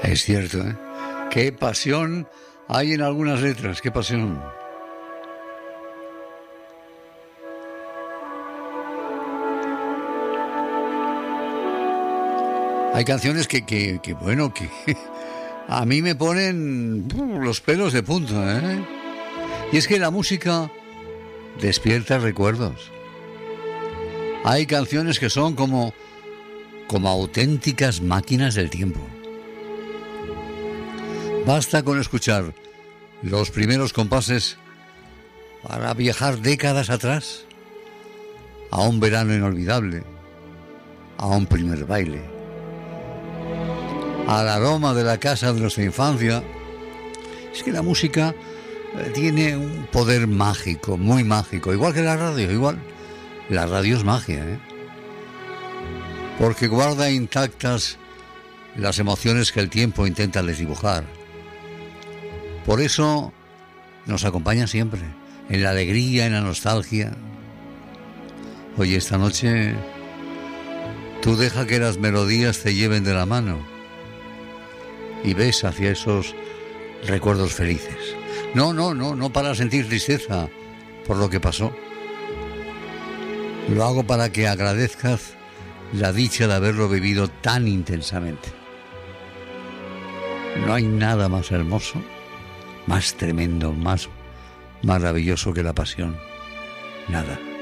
Es cierto, ¿eh? Qué pasión hay en algunas letras, qué pasión. Hay canciones que bueno, que a mí me ponen los pelos de punta, ¿eh? Y es que la música despierta recuerdos. Hay canciones que son como auténticas máquinas del tiempo. Basta con escuchar los primeros compases para viajar décadas atrás, a un verano inolvidable, a un primer baile, al aroma de la casa de nuestra infancia. Es que la música tiene un poder mágico, muy mágico, igual que la radio, igual. La radio es magia, ¿eh? Porque guarda intactas las emociones que el tiempo intenta desdibujar. Por eso nos acompaña siempre, en la alegría, en la nostalgia. Oye, esta noche tú deja que las melodías te lleven de la mano y ves hacia esos recuerdos felices. No para sentir tristeza por lo que pasó. Lo hago para que agradezcas la dicha de haberlo vivido tan intensamente. No hay nada más hermoso, más tremendo, más maravilloso que la pasión. Nada.